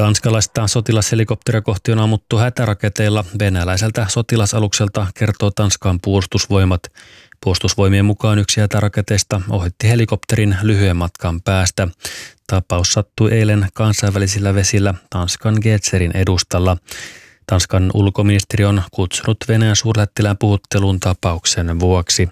Tanskalaista sotilashelikopteria kohti on ammuttu hätäraketeilla venäläiseltä sotilasalukselta, kertoo Tanskan puolustusvoimat. Puolustusvoimien mukaan yksi hätäraketeista ohitti helikopterin lyhyen matkan päästä. Tapaus sattui eilen kansainvälisillä vesillä Tanskan Gedserin edustalla. Tanskan ulkoministeri on kutsunut Venäjän suurlähettilään puhutteluun tapauksen vuoksi.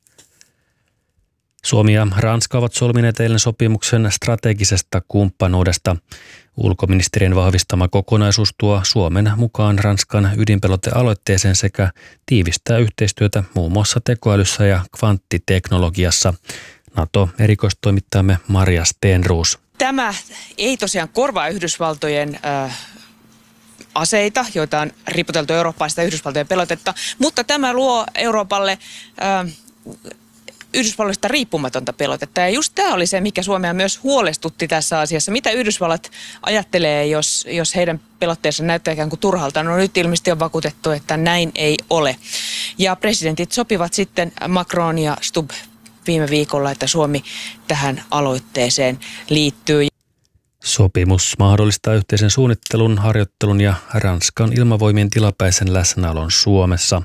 Suomi ja Ranska ovat solmineet eilen sopimuksen strategisesta kumppanuudesta. Ulkoministerien vahvistama kokonaisuus tuo Suomen mukaan Ranskan ydinpelotealoitteeseen sekä tiivistää yhteistyötä muun muassa tekoälyssä ja kvanttiteknologiassa. NATO-erikoistoimittajamme Maria Stenroos. Tämä ei tosiaan korvaa Yhdysvaltojen aseita, joita on ripoteltu Euroopasta Yhdysvaltojen pelotetta, mutta tämä luo Euroopalle Yhdysvalloista riippumatonta pelotetta. Ja just tämä oli se, mikä Suomea myös huolestutti tässä asiassa. Mitä Yhdysvallat ajattelee, jos heidän pelotteensa näyttää ikään kuin turhalta? No nyt ilmeisesti on vakuutettu, että näin ei ole. Ja presidentit sopivat sitten, Macron ja Stubb, viime viikolla, että Suomi tähän aloitteeseen liittyy. Sopimus mahdollistaa yhteisen suunnittelun, harjoittelun ja Ranskan ilmavoimien tilapäisen läsnäolon Suomessa.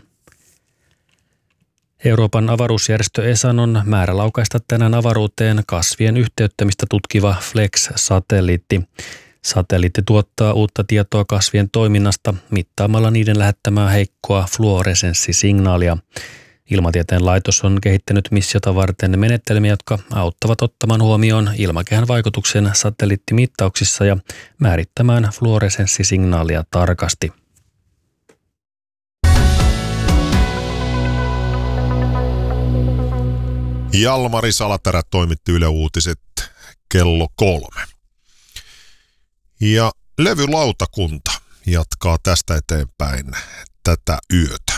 Euroopan avaruusjärjestö ESAn on määrä laukaista tänään avaruuteen kasvien yhteyttämistä tutkiva FLEX-satelliitti. Satelliitti tuottaa uutta tietoa kasvien toiminnasta mittaamalla niiden lähettämää heikkoa fluoresenssisignaalia. Ilmatieteen laitos on kehittänyt missiota varten menetelmiä, jotka auttavat ottamaan huomioon ilmakehän vaikutuksen satelliittimittauksissa ja määrittämään fluoresenssisignaalia tarkasti. Jalmari Salaterä toimitti Yle Uutiset kello 3. Ja levylautakunta jatkaa tästä eteenpäin tätä yötä.